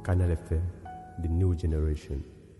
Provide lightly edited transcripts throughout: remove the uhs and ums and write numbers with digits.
Canal FM, the new generation.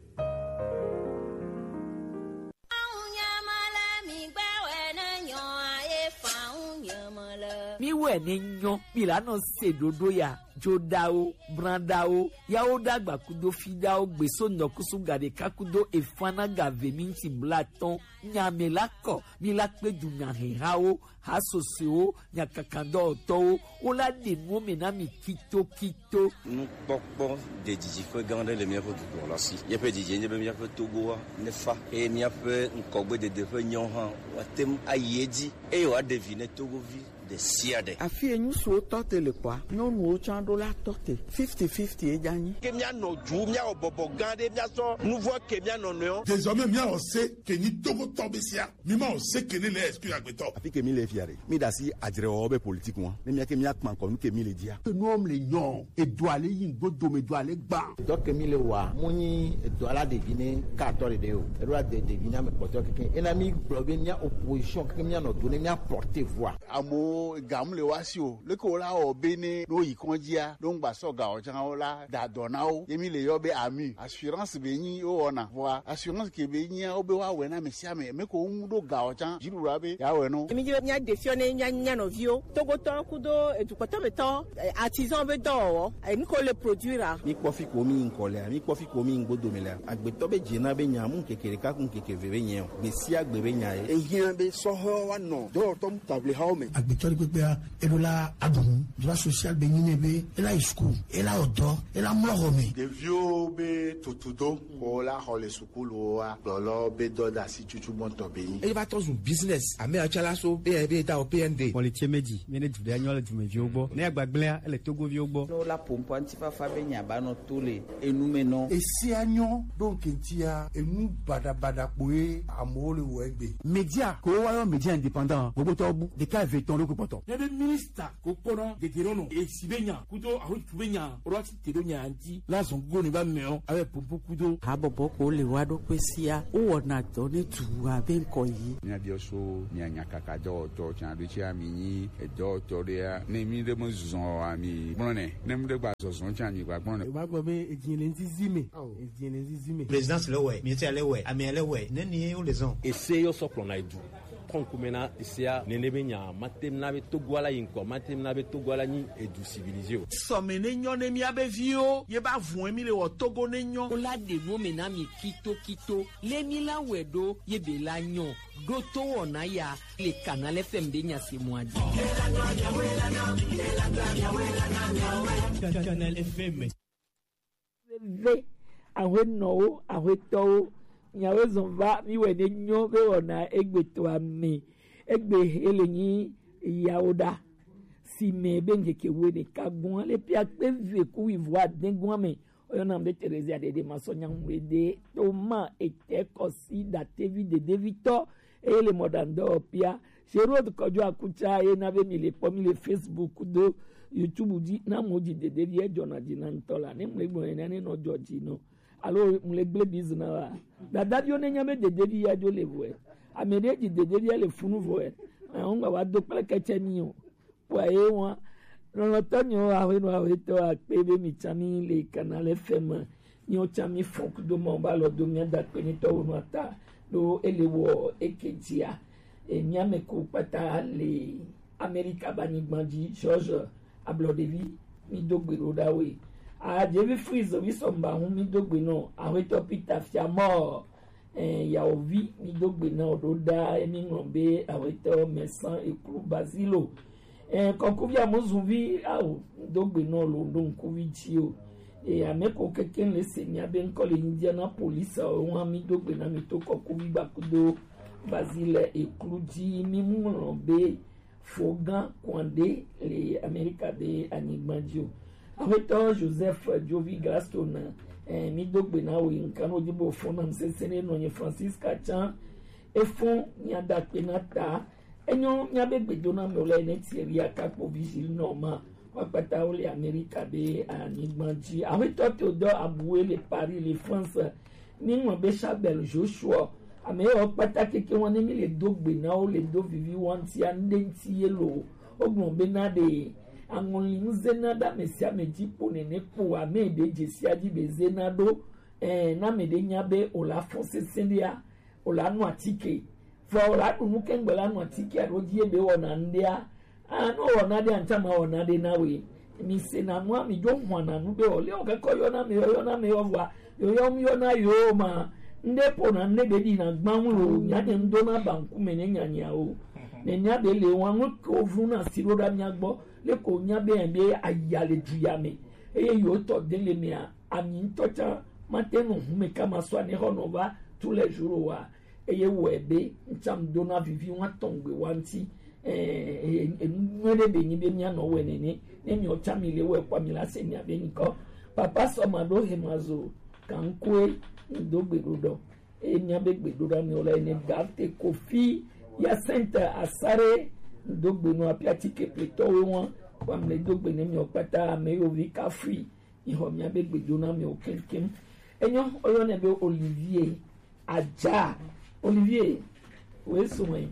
Mi we ni nyon Milano sedodo ya jodao brandao yao dagba kudo fidao gbeso nokusu gade kakudo efana gave minti blaton nyamelako milakpe du nyahirao hasoseo nyakakando to ola de no menami kito nous pokpo de diji fo gande le mia fo ko la si ye pe diji nye be mia fo togo ne fa e mia fo nkogbe de fo nyon han watem ayedi e yo a deviner togo vi de siade afi enyu so tote le kwa no no chando la tote 50-50 e jani ke mia no ju mia obobo gande mia so nouveau ke mia no no désormais mia on sait que ni togo tombesia mi ma on sait que les esprit agbeto afi ke mi le fiare mi da si adire obe politique moi ne mia ke mia kman ko ke mi le dia que nous homme les yon et doit aller yin godo me doit aller gba donc mi le wa muni doit la deviner 14 de o doit deviner me porter quelqu'un et ami bloqué mia opposition que mia no donner mia porter voix amo gamle wasio le ko la obene no yikonjia don gba so ga ojan ola da donao yemi le yobe ami assurance be yin o ona voix assurance ke be yin obe wa we na mesia me ko do ga ojan jirura be ya we no mi je nya defione nya no vio togo to kudo edukoto beto artisan be do mi ko le produire mi kofi ko mi nkole mi kofi ko mi ngodo mele agbeto be jina be nyamu kekere ka kun kekeve be nyen be sia gbe be nyae e yin be so ho wa no do to table haume agbeto gbegbe edola adun droit social be yin be ela school ela odo ela mlorome de vieux be totudo ko la hole school wa lolo be do da si chuchu bon to be yin e va to un business ame achala so be da o PND pour les tiemedi mene du dernier du me viogbo ne agbagblea ele togo viogbo no la pompo antifa fa be nya ba no tole enumeno esi anyo donc ntia enu bada poe amole wegbe media ko wa media indépendant bobo to bu de ka veton le ko poto le ministre ko kono de terono e sibenya kudo ahu tubenya orati teronya anti la zongo ne ba meo ave pompo kudo abobo ko le wa do pesia o wona to ne tu abe ko yi nya dio so nya nya kaka do to chan de chia mi ni e do to de ne mi de mo zon ami brone ne mi de gba zon chan mi gba brone ba gbo be ejinle nzizime présidence le ouais ministère le ouais ami le ouais ne ni o les on essaye yo so plona edu konkumena isia nenebenya matemna be togwala yinko matemna be togwala ni edu civilisé so menenyo ne mi abevio ye ba vun mi le wo togo nenyo ola de no menami kito le mila wedo ye be la nyon doto wona ya le Canal FM de nya se moadi Canal FM ve awe no awe to nyawe zonva mi we de nyo be wona egbeto ami egbe elenyi yaoda si me benje ke we de kagbon le pia pe ve ku ivoire dengon me oyona mbe Teresa de masonya mwede toma ete kosi da TV de Victor et le modando pia chéro de kojo akucha e na be mi le pomi le Facebook do YouTube di na moji de devie jona di na ntola ne mlegbo ne no joji no alo mlegble bizna wa dada dio ne nyame de devie ya jo levo e amede di de devie le funu vo e on wa do pele kecheni o po e won no tonyo awe no awe to akpe mi chami le Canal FM ni o chami fok do mo ba lo do mi da pe ni to no ata do elewo eketia e nyame ko pata le America bani gbanji George ablodevi mi dogbe rodawe a jevi freeze wi somba hu mi dogbe no awe to Peter Fiamor ya ovi mi dogbe na ododa emi ngombe awe to Mesan Ekru Basilo konkuvia muzuvi au dogbe no lo ndo nkuvi tio ameko keken le senya ben ko le Indianapolis o mi dogbe na mi to kokuvi bakudo Basile Ekru di mi ngombe Fogan Kwande les Américains de Anigbandio avec Joseph Jovi Glaston mi dogbe na o nkano dibo fona msesene no ye Francis Kachan e fon nyada penata enyo nyabegbe dona me ole netieri akapo vigile normal wapata o les Américains de Anigbandio avec Théodore Aboué les Paris les France ni mo be Chabel Joshua ame o pataki ke won ni le dogbe na o le do vivi won ti ande ti yelo ogbon be na de angoli nzena da mesia meji po nene po ame de jesia ji bezena do na me de nyabe ola fonse sendia ola no atike fo ola dunu kengbela no atike aroji ebe wona ndia no wona de antama wona de nawe mi se na no mi jo hwana no be ole o ke ko yo na me wa yo na yo ma nde po na nne be di na gbanwo nya de ndo na banku me ne nyanya o ne nya be le wan ko vu na siro da nya gbo le ko nya be ayale duyame yo to de le mi ami ntocha matenu me kama so ne honova tous les jours wa webe ncham dona vivi wa tongwe wanti nwere be ni be nya no we nene mi o chami le we kwa mi la se ni abeni ko papa so ma do hemazo kankwe ndogbe rodo nya be gbe do mi ola ene gafte kofi ya center asare ndogbe no apiatike pleto we won kwa mle dogbe ne mi opata me yo vi ka free iho mi be gbe do na mi o kenkem enyo oyo ne be Olivier aja Olivier we soin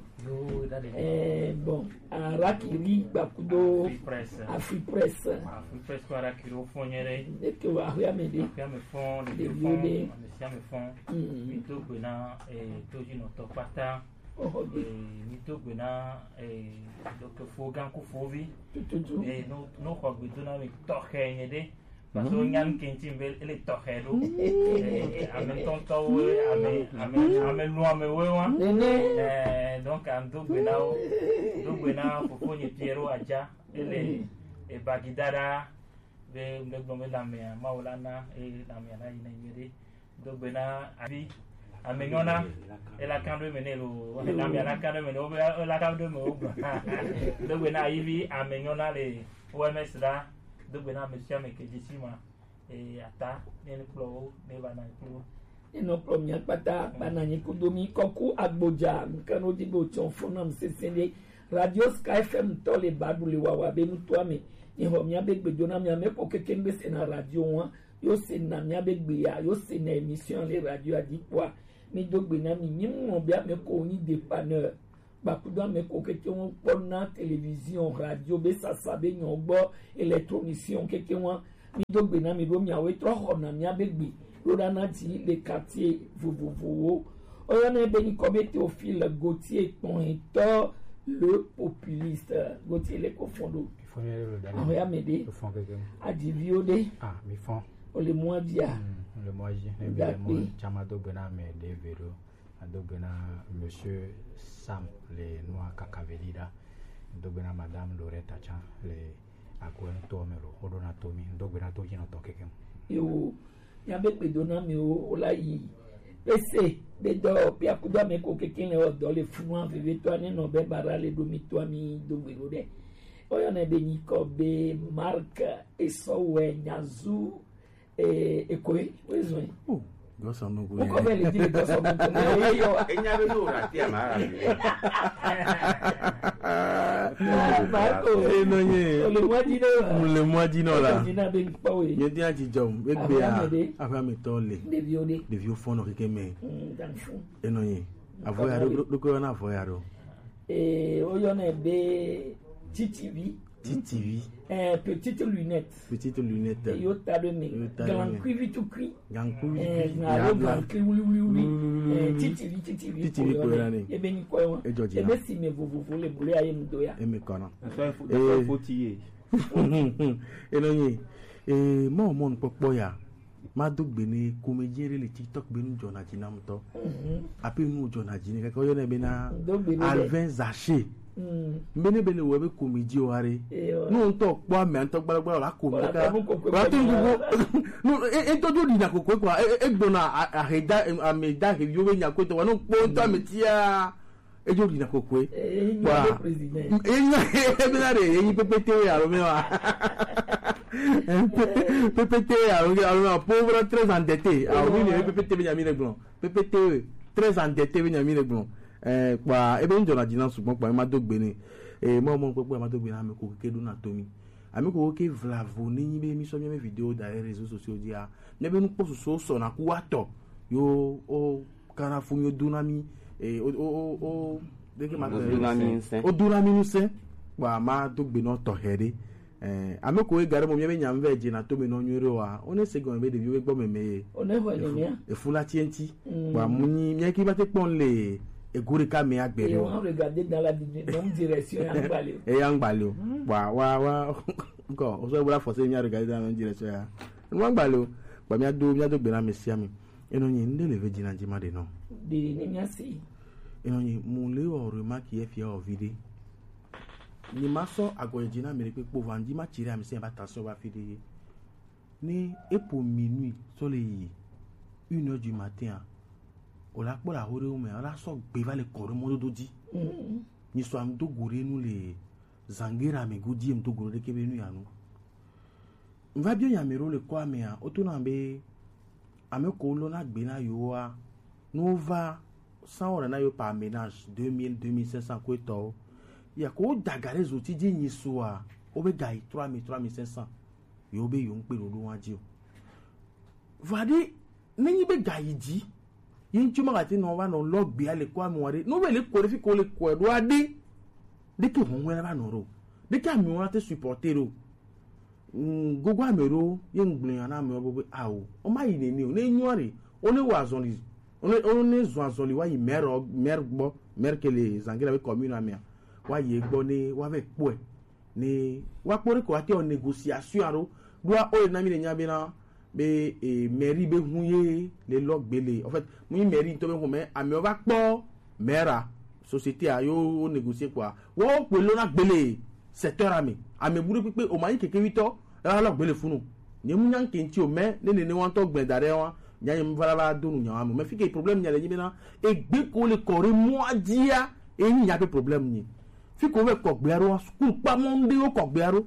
bon arakiri bakudo Afripress ko arakiri fonyere que wa ya me de fond de fond mi to gbena toji no to pata mi to gbena donc fo gan ko fovi no ko gbe do na mi to khenye de parce que nyam kinti mbel ele to khedo amen ton to amen no ame we wa donc am do gbena fo ni Piero aja ele e bagidara be ngombe la me maulana la me na ina yede do gbena abi amenyona ela kando menelo la me la kando menelo la kando mo do gbena yivi amenyona le OMS da do gbena monsieur me ke disima ata ne plo ne bana plo ino promia pata bananye kudomi koku agboja nkano dibo chonfona msesende radio Sky FM tole badule wawa be mutwame iho mia begbe jona mia meko kekembe se na radio wa yo se na mia begbe ya yo se na émission les radio adikwa mi dogbe na mi mo bia meko ni dépanneur bakudo meko keke won pona télévision radio be sasa be nyogbo électronicien keke won mi dogbe na mi do mia we tro ho na mia begbe Rodanati, les quartiers Vovovo. On a béni comme Théophile Gauthier, Pontor, le populiste. Gauthier, les cofondants. On va m'aider. À Diviode. Ah, mi fond. Le mois d'hier. Le mois d'hier. Chamado Bena, mais des véros. Adobena, monsieur Sam, les noirs cacavelida. Dobena, madame Loretta Chan, les Akwen Tomero, Odonatomi, Dobena Tojino Tokekem. Yo. Yabe bedona mi o la yi pese bedo pia kudo me ko keken le odo le funu veve to ani no be barale do mi to mi do gbero de oyo na be ni ko be mark eso we nyazu ekoe wezo goso no go ko be le di goso no go yo enya be no ra ti amara Marco le mois d'ino là ye dia jijom egbe a me tole de vieux fond no kekeme enoye avoya do ko na avoya do oyo na be TTV petite lunette yo tado me grand cuivre tout cuit grand cuivre TTV ko rane e be ni ko won e be si me vovovo le bule aye ndo ya e me kono fotiye enoye mo popo ya ma dogbe ni komejere le TikTok be nu jona jinamto ape nu jona jini ka yo na be na Alvin Zaché mbene bele webe komedi o are no nto po me nto gbalagbala la komeka wa to ngugo no ento do di na kokwe kwa egbona aheda ameda he yo we nya kweto wa no po nto ametia ejo di na kokwe wa enya yin pepete ya ro mewa pepete ya ro pauvre très endetté ah oui le pepete Benjamin Legbon pepete très endetté Benjamin Legbon kwa ebe njona jina sugbon pa ma dogbe ni mo popo ma dogbe na me ko kedu na tomi ami ko ke vlavo ni be mi so mi video da réseaux sociaux dia ne be nu poso so na ku wato yo o kana fu mi odunami o de ke ma o dunami nse kwa ma dogbe no to here ameko e gare mo mi nyam veje na to me no nyure wa one se gon be de bi gbo meme one ho ni ya e fula tienti wa munyi mi ki ba te pon le eguri ka me agbere o regarder dans la direction Yangbale e Yangbale wa ko o so bula force mi regarder dans la direction ya Yangbale ba mi ado gbe na mesia mi eno yin nde le veje na jima de no de ni mi asi eno yin mu le o remark ye fi o vide ni maso agoyejina mere pe po vanji ma tire am se ba attention ba fide ni epo minuit soleil 1h du matin o la po la hore o me ala so gbe va le koro mo do di ni so am do gore nu le zangira me godi em do gore de kebe nu ya nu va bien ya mero le kwa me a o to na be ame ko lo na gbe na yo a no va 100 ora na yo pa ménage 2000 2500 ko to ya ko dagare zo ti ji yin so a o be gai 3500 yo be yo npe lo wa ji o vadi ni be gai ji yin chuma ga ti no wa no lo gbe ale kwa mi ware no be le ko fi ko le ko do ade de ke hon wera ba no ro de ke ami won te supporter o gogo amero yin gbin na mi obo awo o ma yi ni o ne nyore o ne wa zonli o ne zo azoli wa yi mergbo merkele zangira be commune amia wa ye gbo ni wa ve po e ni wa pore ko ati o négociation aro do o na mi le nya be na be mairie be hunye le logbele en fait mu mairie to be ko me ami o ba po mera société a yo négocier quoi wo pe lo na gbele secteur ami buru pipe o ma yi keke wito la logbele funu ni mu nyan kenti o me ne won to gbe dare won nya yim vala donu nya am me fike problème nya le ni be na e gbe ko le kore mo adia e ni ya be problème ni fi ko we ko gbero school pa monde o ko gbero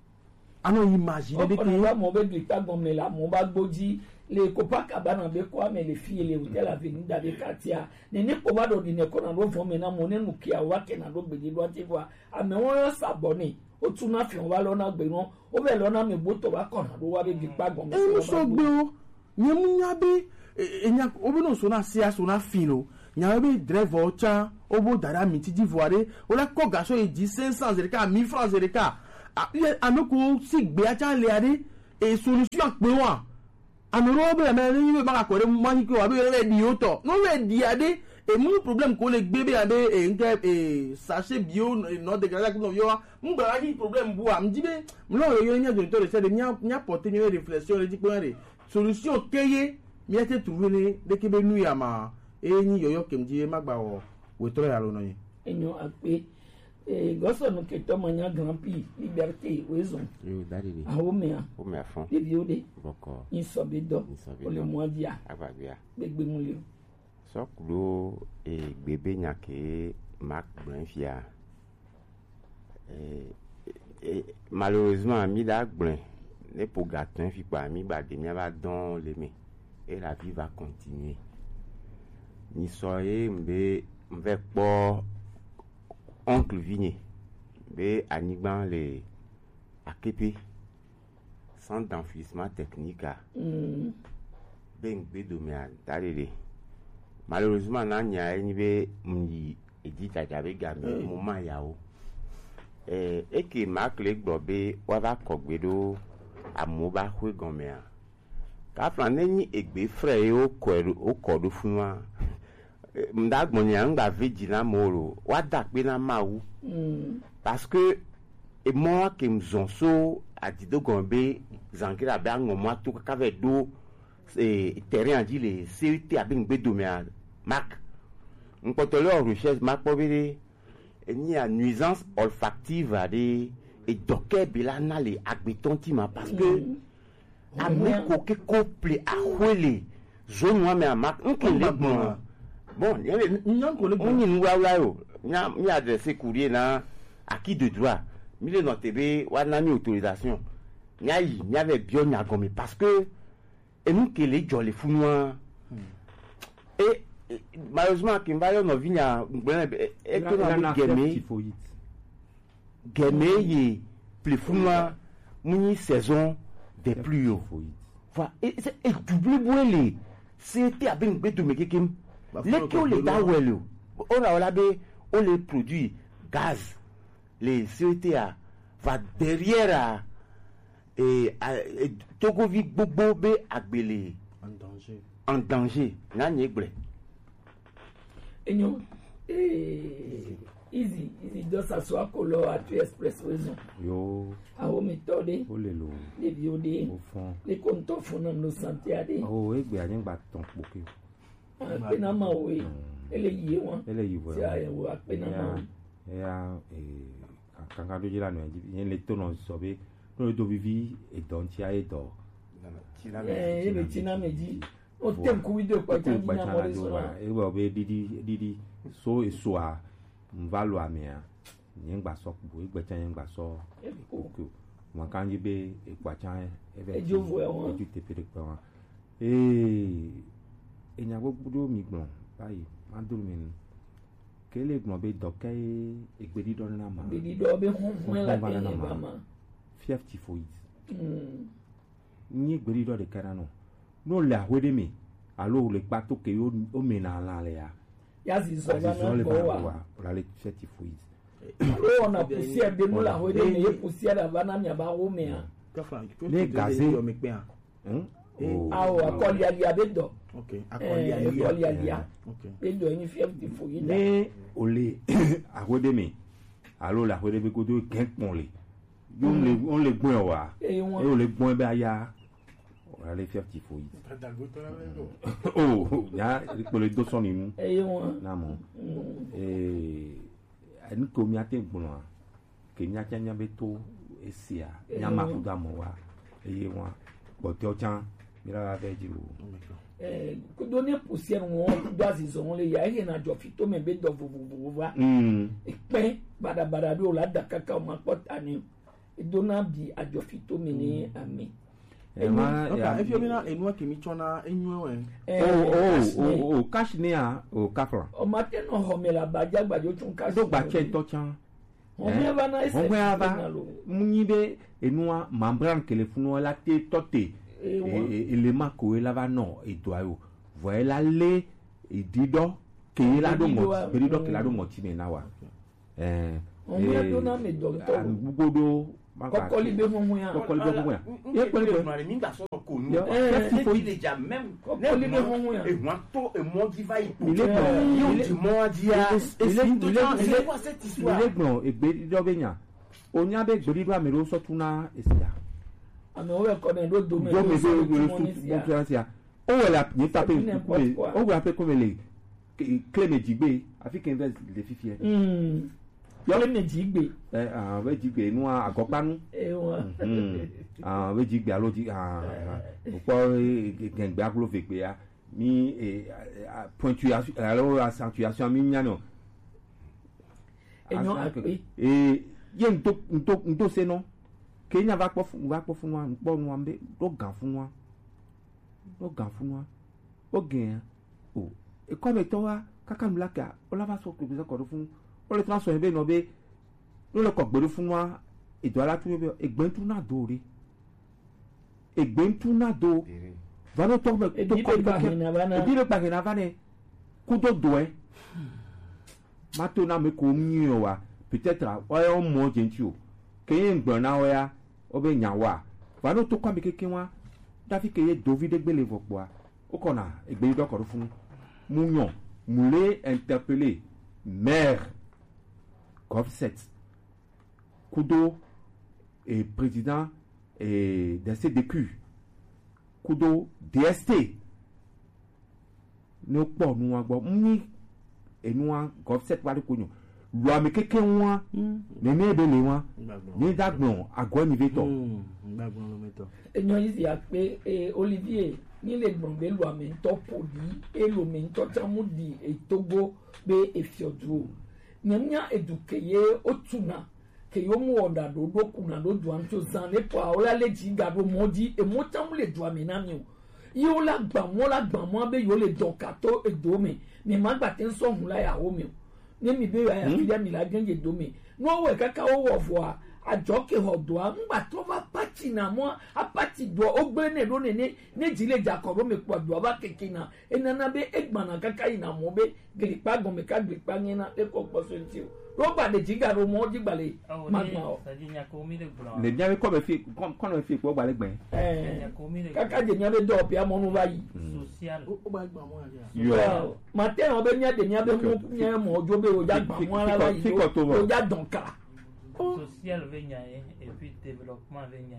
ano imagine de que on mo be glita gomne la mo ba gboji le ko pa ka bana be ko ame le fi le hotel avenue da be katia ne ko ba do ni ne ko na do fo me na mo ne nu kia wa ke na do gbeji do ti wa ame won saboni o tun na fi wa lo na gbe no o be lo na me boto ba ko na do wa be glita gomne e so gbe o nye mu nya be enya obi no so na sia so na fino nya be driver cha obo dara mi ti divoire o la ko gaso e di 500 zerika 1000 francs zerika ameko si gbe acha le ade e solution pe wa amero be me ni be ma ko re mani ko abi re di oto no we di ade e mu problem ko le gbe be ade e nke e sachet bio no dégradé ko no yo mu gba ni problem bu am di be mo yo nya do to re se de nya porter ni réflexion le di pe re solution keye mi ete trouver ni de ke be nu ya ma e ni yo kemji magba wo we tro ya lo no yin enyo ape goso no ke to manya grand prix liberté wezo yo dadidi awo mea o me afon de biode boko insobedo o le modia agbagbe gbegbe mu le so kulo e gbebe nya ke mak brenfia malheureusement mi da gbren les pogatins fi pa mi ba de mi ba don le me et la vie va continuer ni soye mbe po oncle Vigné be anigban le akepe centre d'enfouissement technique a ben be do me dalele malheureusement na nya ni be mni edita jabe game moment yawo e ke makle gbobe wa va kogbedo amoba hwe gomea ka plan ni egbe frère o ko do fun wa mdagbon ya ngba vigila moro wa da pe na mawu parce que e mo ke mzonso adido gombe zangira ba ngomo to ka ve do terrain di le CUT abin gbedo me mak mpotolo recherche mak pobere ni a nuisance olfactive à des et docker bilana les agbetontima parce que ameko ke couple a hwele zone wa me amak nkele bon on ni ngwa yo nya adresser courrier na acquis de droit mi le notebe wa na mi autorisation nya yi nya ve bio nya gomi parce que et nous que les jolly funwa et malheureusement Kimbayo no vinya et que na geme yi plus funwa muni saison des pluies voilà et double boile c'était avec beto mekekem les que les da on a be on les produits gaz les CTA va derrière Togovi gbogbo be agbele en danger na nyegbre enyo easy just as wakolo at express raison yo awo metode o le lo le biode o fon le konto fona no santé ade o egbe ani gba ton poke pe na ma we eleyi won ti ayewo pe na ma ya kanga do jira no yen le tono so be no do vivi e don ti aye do ebe tina meji o tem ku video pa tan na mo le so e bo be didi so e so a mvalo amia yen gba so ku egbe tan yen gba so ku mo kan ji be e pa chan e be jo vo won e ju te pere pa won enya gbogbo mi gbon bayi ma do mi kele gbon be do kai egbedi do na ma egbedi do be hon la ke ba ma 50 foid ni egbedi do de kana no le ahwede mi alo le pa to ke o me na la le ya si so na bo wa la le 50 foid alo na poussière de no la ahwede mi e poussière da bana mi ba wo me a le gazé akọli alia bẹ dọ akọli alia bẹ dọ ẹyin 50 foid ne ole ahwede mi alo la ahwede bi ko do kẹpọn le on le gbọ́n wa o le gbọ́n bẹ aya on le 50 foid oh ya ko le do son ni mu na mo ani ko mi ate gbọ́n wa ke nya nya be to esia nya ma ku da mo wa eye won bo te o chan mira la be ji o ko do ne poussière won do azizon le ya ihe na jo fi to me be do vovovo wa pe bada bi o la da kaka o ma pota ni dona bi ajo fi to me ni ami if you na enwa kimi chona enwe o cash ni a o kafra o ma te no ho me la baja gbajo tun cash do gba che to chan o me ba na ise munyi be enwa membran telefonu la te tote élément ko la va non et toi voilà les idido ke la do mo perido ke la do mo ti me na wa on me do na me docteur gugodo kokoli be mo ya e ko le mari mi gba so ko ni il déjà même kokoli be mo ya e won to e mo di vai il est bon e gbe do be yan onya be gbe do amero so tuna esia ami o reconnaît do domaine do me do sia o wala ni taper o wala pe comme les clé me digbe afi ke invest le fifie yo le me digbe we digbe nu agopanu we digbe alo di po gengbe aglo fe pe ya mi pointuation alors accentuation mi nyano enyo ape ye nto se no Kenya va po fun wa npo nu ambe do gan fun wa o gen o e ko me to wa kaka mlaka o la va so ko be ko fun o le transfer be no be lo le ko gbe fun wa e do ala tu be egben tu na do va no to me to ko ba e bi le pa na va ne ku do e ma to na me ko mi o wa peut-être o mo gentil o ke ngbon na o ya obe nyawa va no to kwa mi keke wa dafi ke ye David gbele vopo o kona egbe do ko fun munyon moulé interpeller maire Govset Kudo et président et de CDQ Kudo DST no po nu agbo ni enua Govset wa ko nyo lo ami keke won ne me be le won ni dagbon agbo mi veto dagbon lo meto enyo yi ya pe Olivier ni le gbon be lo ami to podi e lo mi to tamu di Togo be efiodu nyamnya edukeye otuna ke yo mu oda do kuna do duan to zan le po ola le ji ga do modi e mo tamu le du ami na mi o yo la gba mo be yo le dokato edomi mi magba ten so hun la ya wo mi ni mi be ya fi mi la genje do mi no we kaka o wo fo ajoke hodo a ngba to ba party na mo a party do ogbe ne do ne jile jakobo me po do ba kekina enana be egbana kaka ina mo be gripa go me ka gripa ni na e ko po so nti roba de jiga ro mo jigba le magma o le nya ko be fi kon fi ko gba le gben kaka je nya be do pia mo nu bayi social o ba gba mo aja yo mate o be nya de nya be mu nya mo jo be o ja gba mo ara bayi o ja donka social venya et puis développement venya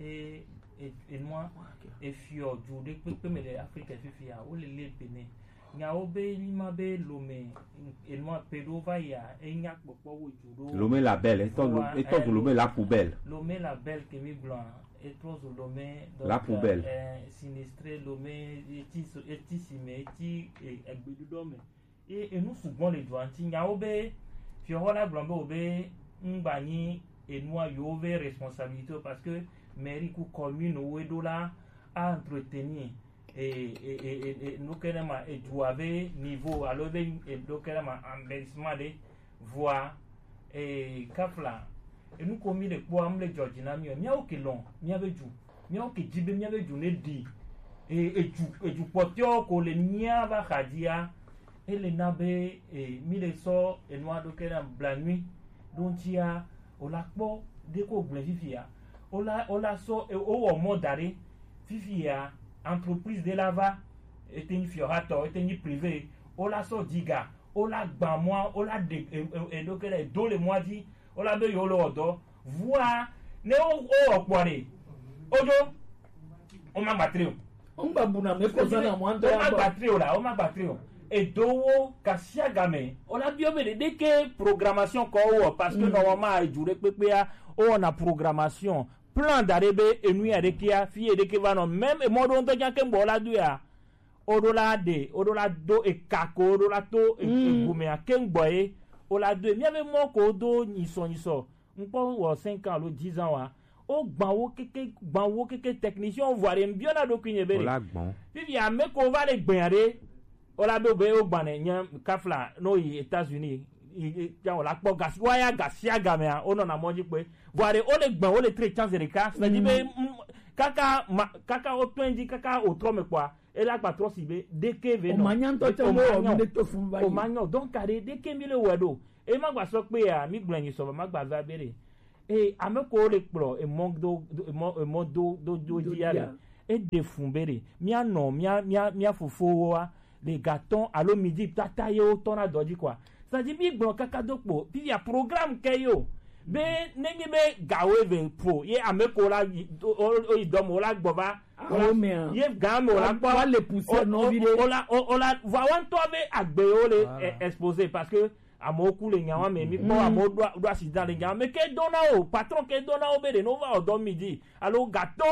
et moi et fio du de pe me de Afrique fifia o le Benin nya obe ni ma be lome et moi pedo va ya e nya popo wo juro lome la belle et to lome la poubelle lome la belle que mi blanc et to lome la poubelle sinistré lome eti sime eti egbedu dome et nous souvent les doigts nya obe fio la blanc obe ngbanyi et moi yo ve responsabilité parce que mairie ku commune ou dola à entretenir et nous queremos et jouer niveau alors et nous queremos embellissement de voix et kafla et nous commis les poids les Georgina mia o kelon mia beju mia o kejibe mia beju ne di et du potio ko le nia va khadia et le nabe et mi le so et nous do queremos bla nuit donc il y a olakpo de ko bla vivia ola so o mo dare vivia entreprise de lava était une fiorato était une privé ola so diga ola gba moi ola de et donc elle do le mois dit ola be yo lo odo voix ne o opore ojo o ma batterie o ma buna me ko sana mo ando o ma batterie la o ma batterie et dowo kasia game ola biobele dès que programmation ko o parce que normalement a duré pepea on a programmation plan d'arebe enu arekia fi edeke vano même e modo nto janke mbola duya odola do e kako odola to e gumea kengboye ola do mi ave mo ko do niso npo wo 5 ans lo 10 ans wa o gbanwo keke technicien voire mbiona do kunye bere ola gbon fi ya me ko va le gbenare ola be o gbane nya kafla no yi États-Unis on la po gas waya gasia gamea ono na moji pe voire o le gbon o le tre chance de cas ça dit be kaka o twenji kaka o tro me kwa e la pa tro sibe de ke ve no o manyan to te o de to fun ba o manyan donc are de ke mi le wedo e ma gba so pe a mi gblenyin so ma gba va bere e ameko le pro e mondo diale e de fun bere mi ano mi afofo wa les gâtons allo midi tata yo tona doji quoi ça dit bi gbon kaka dokpo puis ya programme keyo be nengi be gawe ve pro ye ameko la o idom ola gboba ye game ola gboba le pousser non vide ola va wan to be agbe o le exposer parce que amoku le nyawa me mi po amo do accident le nyawa me ke dona o patron ke dona o be de no va o do midi allo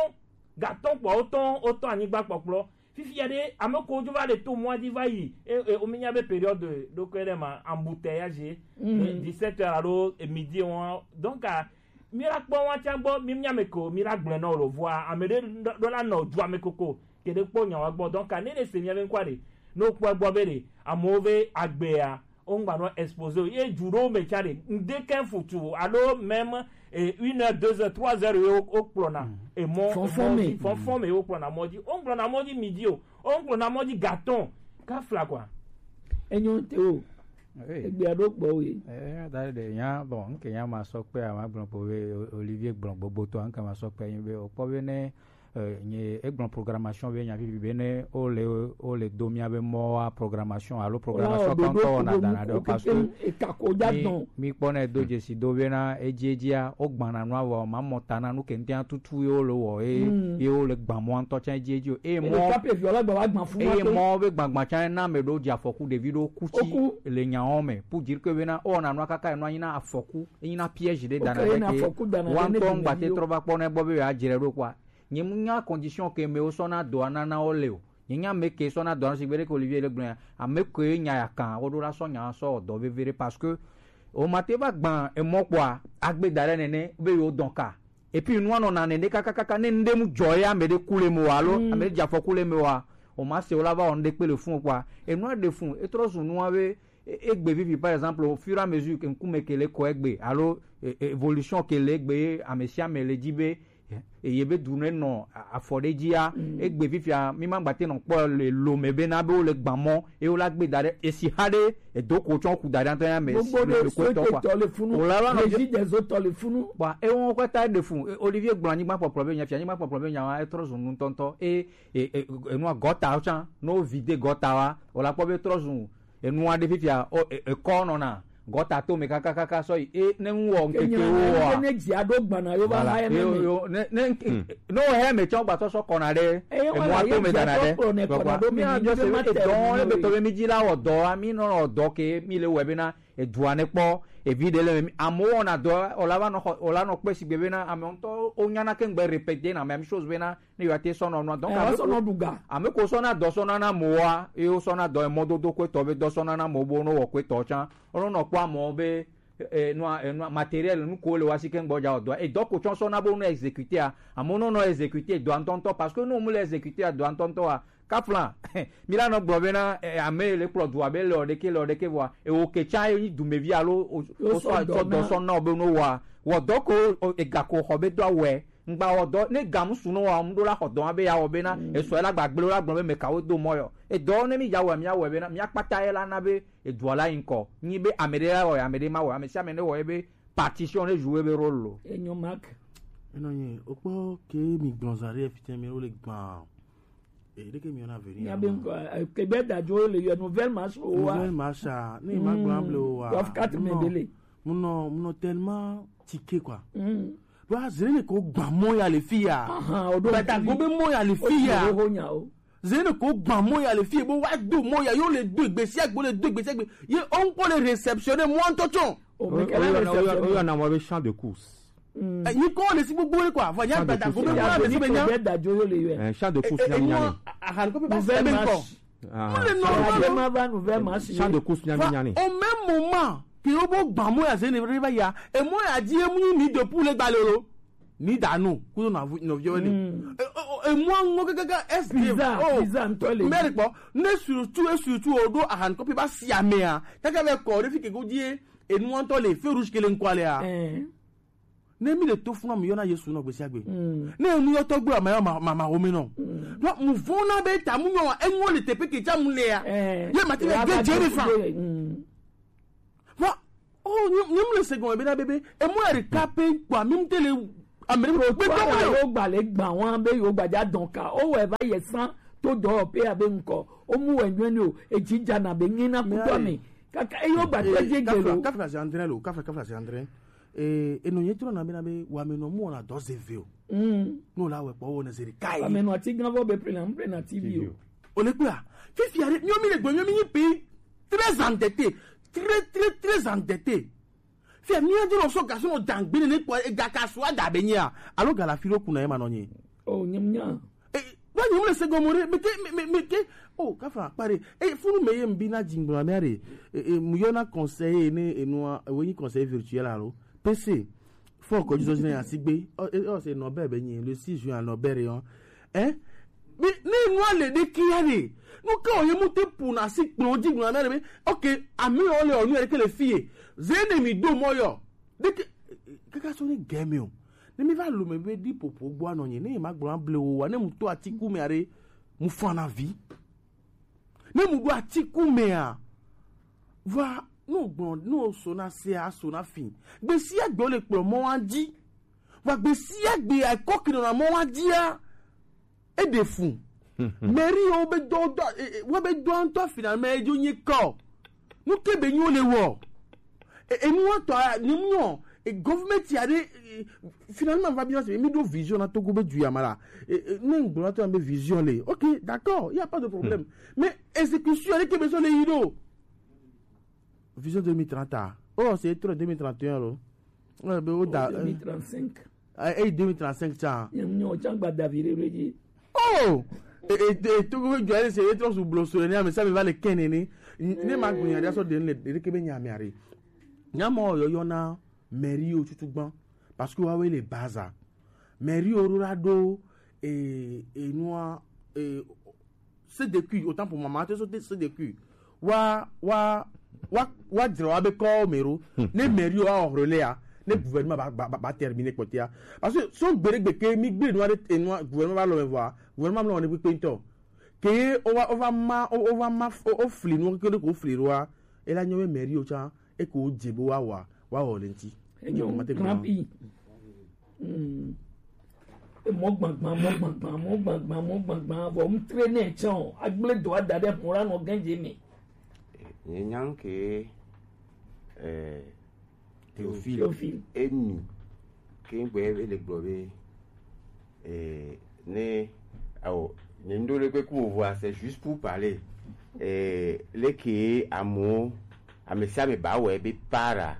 gâton po autant anigba poplo fifi yade ameko jo va le to mois di vai et o minya be période donc ma embouteillage 17h alors midi on donc miracle wa chambo minya meko miracle no lo voir amede do la no jo amekoko kede po nya wa gbo donc ne le se mi ave nkware no po gbo bere amove agbea on va no exposer e juro me chare de ken futu alors même 1h 2h 3h au plona et mon forme au plona modi on plona modi midi on plona modi gâton kafla quoi enyo teo egbe adogbo we da de yan bon nke yan ma sọ pé àwọn agbon po Olivier gbon gbogbo to an kan ma sọ pé yin be o po be ne nye egbon programmation be yan bi be ne o le domia be mo programmation alo programmation kan ko na dana de parce que mi pone doje si do be na ejejia o gbon na no awo ma mota na nu kentia tutu yo lo wo e o le gbon mo anto chan ejeji o e mo kape fi ola gba wa gbon fun e mo be gbon chan na me do ja foku de video kuchi le nya ome pour dire que be na o na no akaka no yin na afoku yin na piège de dana de wan to ngba te troba pone bo be a jere ro kwa nyemunya condition que me osona doana na oleo nyanya meke sona doana sibere ko Olivier le blanc ameko nya ya kan odora so nya so do vevere parce que o mateba gban e mokwa agbe dare nene be yo donka et puis nous on en ene kaka ne ndemu joya me de kule mo walo ame ja fo kule me wa o ma se ola ba on de pe le fond quoi et nous de fond et trop sou nous ave egbe vivi par exemple au fur et à mesure que nkume kele ko egbe allo évolution kele egbe amesia me le dibe eye be du ne no afɔɖedzia egbe fifia mi ma gbate no kpɔ le lome be na be wo le gbamɔ e wo la gbe da ɖe esi ha ɖe edoko tsɔ ku da ɖe antɔ ya me le ko tɔ kwa o la va no ba e wo kɔ ta de fun Olivier gblɔ anyigba kpɔkplɔ be nya fia anyigba kpɔkplɔ be nya wa etrɔ zu nu ntɔntɔ enua gɔta tsã no vide gɔta wa o la kpɔ be trɔ zu enua ɖe fifia ekɔ nɔna gɔta to me kakakaka sɔ yi ne ŋuwɔ nkeke wo wa ne dzia ɖo gbana yo ba ha ye ne ne wo hɛ me tsɔ gbasɔsɔ kɔna ɖe emua to me dana ɖe mi adzɔ se edɔ ne be tɔ be mi dzi la wɔ dɔ wa mi nɔ dɔ ke mi le wɔ bena edua ne kpɔ evi de le amewo wɔna dɔ o la nɔ kpe si gbe bena ame ŋutɔ o nyana ke ŋgbe répété na même chose bena ne yɔ ate sɔnɔ nua donc ame ko sɔna dɔ sɔna na moa eye o sɔna dɔ emɔdodo ko tɔ be dɔ sɔna na mo bo no wɔ ko tɔ tsã ɔlɔnɔ kpɔ amewo be nua matériel nu ko le wa si ke ŋgbɔ dza dɔ edɔ ko tsɔ sɔna be no exécuter a amewo no exécuter dɔ ntɔntɔ parce que no mu le exécuter a dɔ ntɔntɔ a kaplan mi la nɔ gblɔ bena ame le kplɔ du abe le ɔɖeke vɔa ewo ketsa yi dumevi alo sɔ dɔ sɔ na wo be no wɔa wɔ dɔ ko egako xɔ be do awɔe ŋgba wɔ dɔ ne gamusu no wa ŋu ɖo la xɔ dɔ abe ya wɔ bena esɔ la gbagble la gblɔ be mekawo do mɔ yɔ edɔ ne mi ya wɔ mia wɔ bena mia kpata ye la na be edua la yi ŋkɔ nyi be ame ɖe la wɔ ame ɖe ma wɔ ame sia ame ne wɔ ye be partition ne joue be rôle lo. enyo mak. enonye okpɔ ke mi gbɔnza ɖe fitɛ mi wo le gbã. Dès que mi en a venu. Ya ben Québec d'ajo le nouvelle marche o wa. Nouvelle marche ne ma gramble o wa. Doivent 4 medele. Mon tellement tiqué quoi. Wa zene ko gba moya le fia. Bata go be moya le fia. Zene ko gba moya le fia bo wa do moya yo le do igbesi agbo le do igbesi agbe. Ye on ko le réceptionner moi tonton. O na mo be champ de course. Ni ko le si gbogbo quoi fa nya bata go be moya le si be nya. Champ de course nya nya. Ahan ko be ba se ben ko. Champ de course nya nya ni. Au même moment que obo gba moya zene riba ya e moya di emu ni de pour le balolo. Ni danu kudo na viole e moi ngo gaga visa ntole mere po ne surtout odo ahan ko ba siamea kaka be ko refi ke godie e nu ntole fe rouge ke le nkwale a ne mi le to fun am yona Yesu no gbesi agbe ne mu yo to gbo mama homi no do mu vona be ta mu yo enwo le tepe ke cha mu le ya ye mati be Jennifer wa nyum le second be na bebe e mo recapé kwa mim tele Amérique pé tó gbalẹ̀ gbà wọ́n bẹ́ yóò gbàjà dọ̀nka ó wẹ̀ bá yẹ sán tó dọ̀ ọ́ pé abẹ́ nkọ́ ó mú ẹ̀yọ́ ni o èjì jana bẹ́ yín náà kúndọ́ mi kàkà yóò gbà tó jẹ́ gèlò. káfíńsì andré lo káfíńsì andré enu yẹn tí wọn nàbẹ nàbẹ wà mí nà mú wọn àdọ́ ṣe fẹ́ o n'o la wẹ̀ pọ̀ wọn ṣe káyé. wà mí nà tí gánfọ́ bẹ pè na tv o. o lè gbé a fífi àrẹ ní omi lè gbọ́ ní omi yín pé très endetté fia mi ajiro so gaso no dangbini ni po ega kaso ada be nya alo gala firo kuna e ma no nye oh nyamnya wa nyum le sego more meke oh kafa pare funu meye mbi na jingbo na mere mu yona conseiller ni enua we conseiller virtuel alo pc fo ko jiso ni asigbe o se no bebe yin le 6 juin no bere yon mi ni enua le de kiare no ka oye mu te pu na si pon jingbo na mere okay ami o le onu ere ke le fie zene mi do moyo de kaka so ni game o ne mi va lo me be di popo gbo anonye ne ma gbo ble o wa ne mu to atiku me are mu fana vi ne mu do atiku me a va no gbon no so na se a so na fin gbe si agbe le plo mo wan ji va gbe si agbe ai kokino na mo wan ji a e de fun meri o be do wo be do an to finalement e jo yin ko nu kebe yin o le wo et nous nous et government y a des finalement va bien c'est mis de vision à Togo be du yamala nous on a une vision là OK d'accord il y a pas de problème mais exécution avec que besoin les ido vision 2030 oh c'est 2031 là 2035 et 2035 ça nous on changba David oh et Togo be du aller c'est trop sous blosso mais ça me va le kenene ne ma gbonya dia so de ke be nyame are nyamo yoyo na mairie o tutugban parce que wa we le baza mairie orurado noa CDQ autant pour maman te so CDQ wa dro abe ko mero ne mairie o relais a le gouvernement va terminer côté parce que son berek que mi gbé noir et noir gouvernement va le voir gouvernement on est pinto que on va offrir nous que le offrir wa et la nyome mairie o cha e ko djebo wa olenti Grampy. Mo gbangban bo m traîner chon agble do adade pour la no ganje mi. Nyan ke Théophile emi ke ngbe le globe ne awo nendo le ko voir c'est juste pour parler le ke amo amesia me ba we be para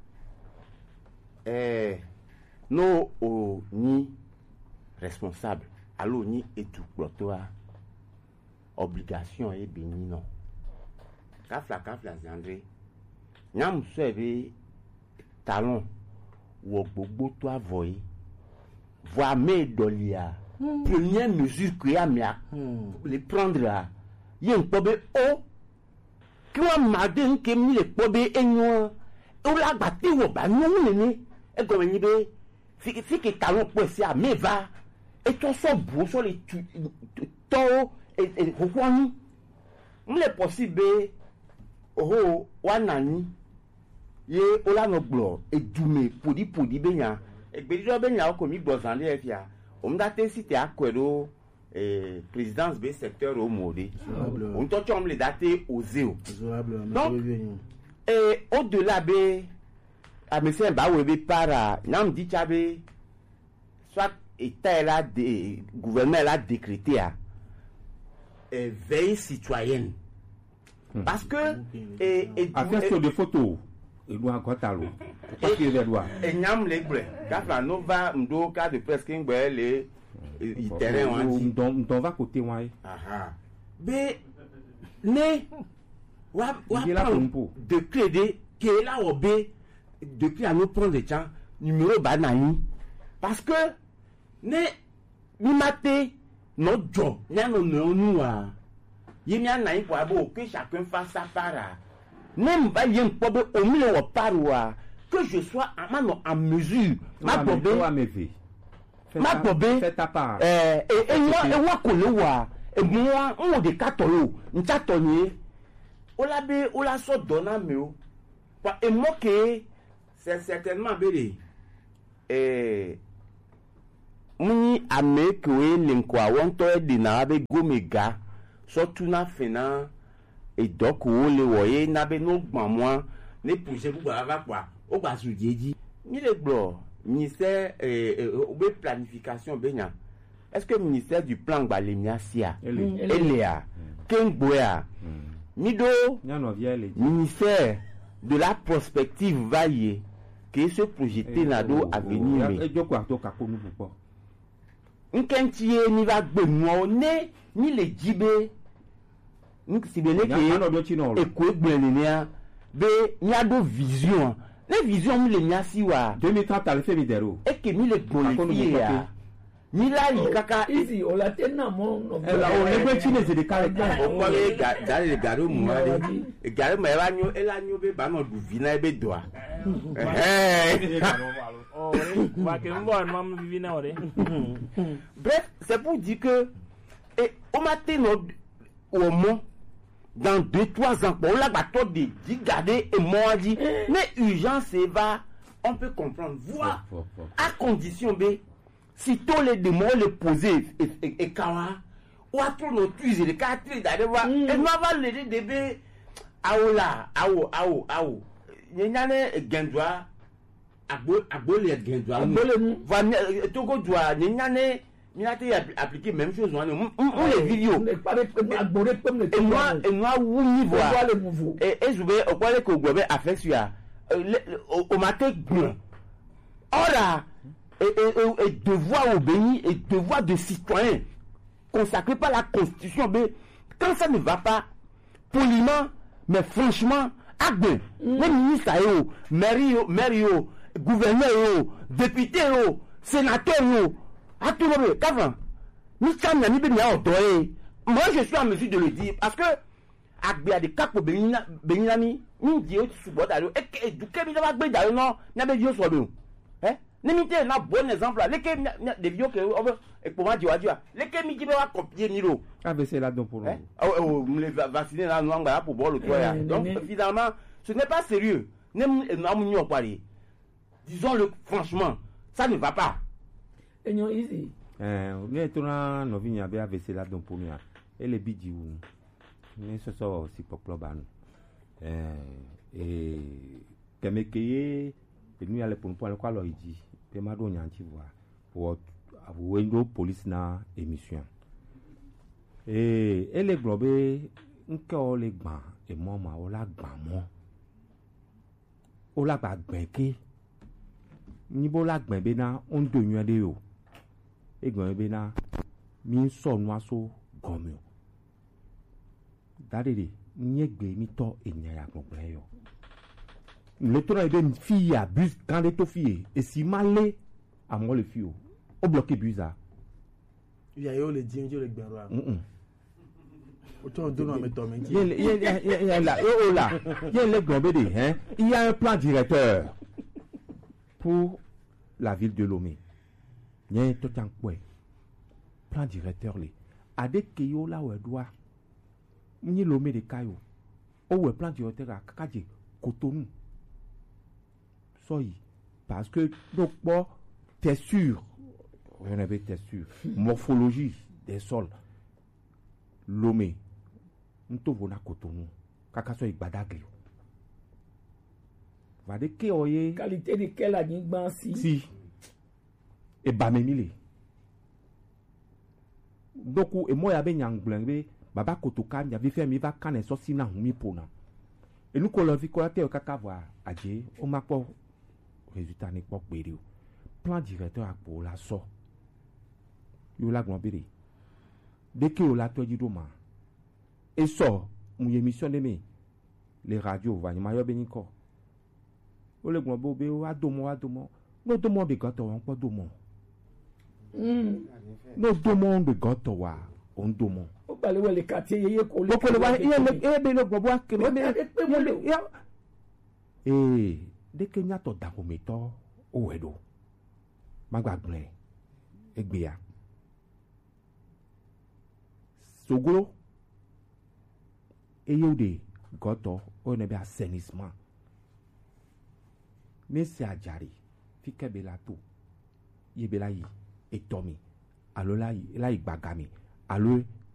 no o ni responsable allo ni etu plotoa obligation e béni non kafla André nyam sebe talon wo gbogbo to avoyer voir mes dolia première mesure que ya mia les prendre là yen pobe o ki wa maden ke mi le pobe enyo o la gbati wo ba nu ni e go ni be fi talon po si a me va et to so bo so le to et hokoni m'le possible oh wanani ye ola no glo edume podi benya egbejo benya ko mi gbozan le fia o mda te cité akwero présidence be secteur au modé on to chom le daté oseo donc au-delà be a monsieur ba we be para nam di chabe soit état là de gouvernement là décrété à veille citoyenne parce que affaire de photos il doit encore talo parce que les doigts et nyam les blé kafa nova ndo ka de presque ngbe le terrain on va côté moi aha be ne wa de crédit que là obé depuis à nous prendre les gens numéro banani parce que ne mi maté no job nyano no wa yemi anayi kwa bo que chacun fasse sa part même pas yen pobe au milieu wa parwa que je sois en mesure ma pobe fait ta part et moi kolewa et moi on de katolo nchatonye olabe ola so dona meo et moi que c'est certainement bele muni ameke we linkwa wonto de na be gomega so tuna fena et donc o le woye na be no gban mo ne projet bu ba kwa o gba su jeji mi le gbo ministère be planification benya est-ce que ministère du plan gba le miasia elia kengboya mido ministère de la prospective vaillé que ce projeté na do avenir mais nkentie ni va gbemu ne ni le jibe nsibele ke eko egbenenia be nyado vision les visions mi le nyasi wa 2030 ale fe mi dero e ke mi le bonifie ya mi la yi kaka easy o la tena mo no la o le gbe chine de kare o ko le ga le garo mu ale e garo ma ela nyo be ba no du vina e be doa bref c'est pour dire que au matin au moins dans 2-3 ans pour la bateau de garder et moi dit mais urgence va on peut comprendre voir à condition b si tous les démons les poser et kawa ou à tout notre use les quatre d'aller voir et nous va les débé aola ao nyane gendwa abole gendwa va togo doa nyane minate appliquer même chose on les vidéos et moi oui voir et je vais au quoi les gobe affection au matin ora et devoir obéir et devoir de citoyen consacré par la constitution mais quand ça ne va pas poliment mais franchement agbe les ministres yo maire gouverneur député sénateur à tout le monde qu'avant moi je suis en mesure de le dire parce que agbe a des cas pour benami ni di o ti subo dalo e du ke bi ba gbe dalo no na be yo so be Nemite na bon exemple là, lesquels des vieux que pour moi tu vois, lesquels mi va copier Niro. AVC là donc pour nous. Oh, les vacciner là nous là pour boire le toit. Donc finalement, ce n'est pas sérieux. Nem amunyo parler. Disons-le franchement, ça ne va pas. Et non easy. Ne tona no vinya be AVC là donc pour nous. Et les bidji ou ne ce soit aussi pour club et kemekeye et nous aller pour le quoi leur dit pe ma do nyanti voir pour window police na émission et les globé nko le gban et mo ma o la gban mo o la gba gbenke ni bo la gben be na on do nyan de yo e gban be na mi so nu aso gomio dadede nyegbe mi to enya ya gbon yo le tour est une fille abuse quand les filles et si mal à moi le fille au bloqué buza il y a eu le djinje le gbenro autant donner à toi il y a là il y a le globé hein il y a un plan directeur pour la ville de Lomé il y a tout un quoi plan directeur les a des keyo là où doit ni Lomé de Kayo au plan directeur à Kakaje Cotonou. Soyez parce que donc bon t'es sûr on avait t'es sûr morphologie des sols Lomé nto vona Cotonou kaka so igbadagli va de ke oye qualité de quelle agban si e ba memile donc e moya be nyangblengbe baba kotoka nya vi fait mi va kan so sina humi pona et nous ko vi ko te o kaka voir aje o ma po résultat n'est pas péré plan directeur pour la so yo la grand béré dès que la to di doma et so mon émission de me les radios va ma yo beniko o le grand bobe o adomo no domo be gato on po domo no domo be gato wa on domo o pale we le quartier yeye ko le ko le wa e be le gbogbo akere dès que nya to dagometo o wedo magbagblen egbeya sogolo eyode goto o ne be assainissement nesi ajari fike belato yebela yi etomi alo la yi gbagami alo